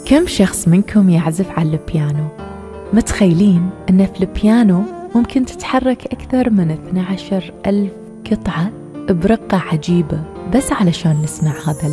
كم شخص منكم يعزف على البيانو؟ متخيلين أن في البيانو ممكن تتحرك أكثر من 12,000 قطعة برقة عجيبة بس علشان نسمع هذا